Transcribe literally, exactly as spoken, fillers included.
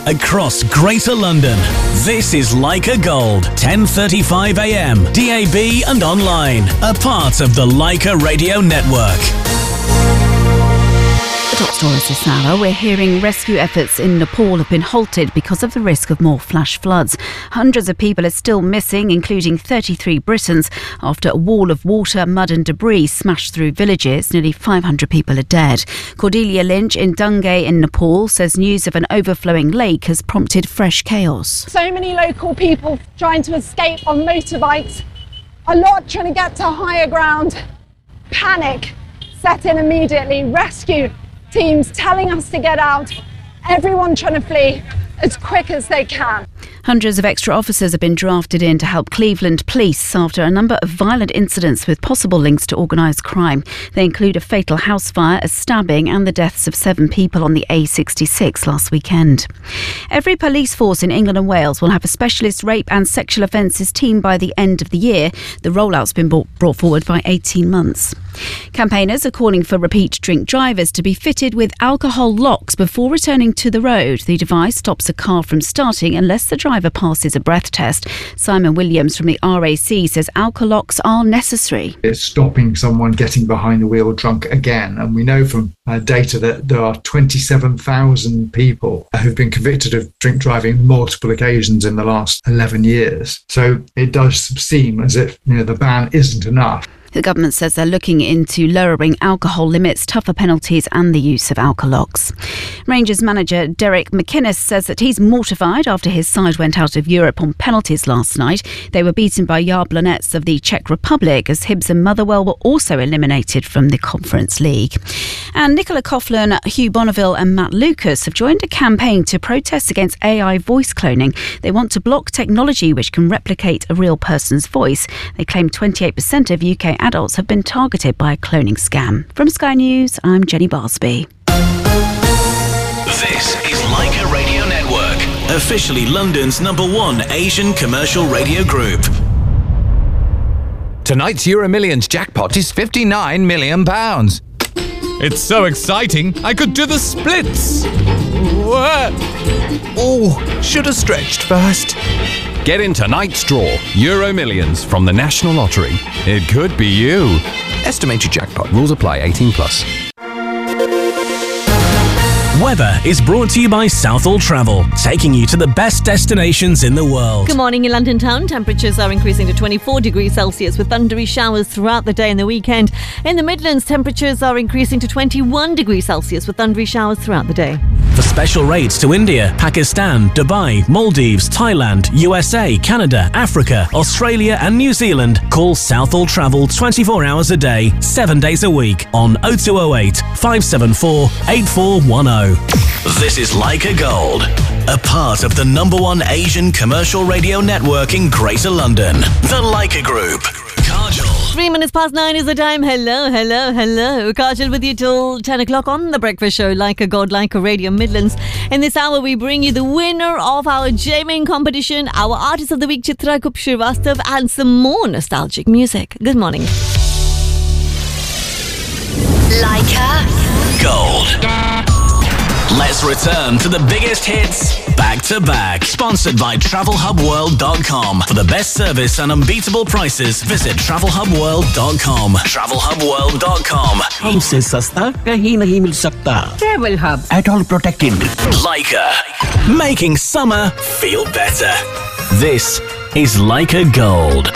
across Greater London. This is Leica Gold, ten thirty-five a m, D A B and online, a part of the Leica Radio Network. The top stories this hour. We're hearing rescue efforts in Nepal have been halted because of the risk of more flash floods. Hundreds of people are still missing, including thirty-three Britons, after a wall of water, mud and debris smashed through villages. Nearly five hundred people are dead. Cordelia Lynch in Dungay in Nepal says news of an overflowing lake has prompted fresh chaos. So many local people trying to escape on motorbikes. A lot trying to get to higher ground. Panic set in immediately. Rescue teams telling us to get out, everyone trying to flee as quick as they can. Hundreds of extra officers have been drafted in to help Cleveland police after a number of violent incidents with possible links to organised crime. They include a fatal house fire, a stabbing and the deaths of seven people on the A sixty-six last weekend. Every police force in England and Wales will have a specialist rape and sexual offences team by the end of the year. The rollout's been brought forward by eighteen months. Campaigners are calling for repeat drink drivers to be fitted with alcohol locks before returning to the road. The device stops a car from starting unless the driver passes a breath test. Simon Williams from the R A C says alcohol locks are necessary. It's stopping someone getting behind the wheel drunk again. And we know from uh, data that there are twenty-seven thousand people who've been convicted of drink driving multiple occasions in the last eleven years. So it does seem as if, you know, the ban isn't enough. The government says they're looking into lowering alcohol limits, tougher penalties and the use of alcolocks. Rangers manager Derek McInnes says that he's mortified after his side went out of Europe on penalties last night. They were beaten by Jablonec of the Czech Republic, as Hibs and Motherwell were also eliminated from the Conference League. And Nicola Coughlan, Hugh Bonneville and Matt Lucas have joined a campaign to protest against A I voice cloning. They want to block technology which can replicate a real person's voice. They claim twenty-eight percent of U K adults have been targeted by a cloning scam. From Sky News, I'm Jenny Barsby. This is Leica Radio Network, officially London's number one Asian commercial radio group. Tonight's Euro Millions jackpot is fifty-nine million pounds. It's so exciting, I could do the splits. What? Oh, should have stretched first. Get in tonight's draw, Euro Millions from the National Lottery. It could be you. Estimated jackpot. Rules apply. eighteen plus. Weather is brought to you by Southall Travel, taking you to the best destinations in the world. Good morning in London town. Temperatures are increasing to twenty-four degrees Celsius with thundery showers throughout the day and the weekend. In the Midlands, temperatures are increasing to twenty-one degrees Celsius with thundery showers throughout the day. For special rates to India, Pakistan, Dubai, Maldives, Thailand, U S A, Canada, Africa, Australia and New Zealand, call Southall Travel twenty-four hours a day, seven days a week on oh two oh eight, five seven four, eight four one oh. This is Leica Gold, a part of the number one Asian commercial radio network in Greater London, the Leica Group. Kajal. Three minutes past nine is the time. Hello, hello, hello. Kajal with you till ten o'clock on The Breakfast Show, Leica Gold, Leica Radio Midlands. In this hour, we bring you the winner of our jamming competition, our Artist of the Week, Chitra Gup Srivastav, and some more nostalgic music. Good morning. Leica Gold. Let's return to the biggest hits back to back. Sponsored by travel hub world dot com. For the best service and unbeatable prices, visit travel hub world dot com. travel hub world dot com. हमसे सस्ता कहीं नहीं मिल सकता. Travel Hub. At all protected. Leica. Making summer feel better. This is Leica Gold.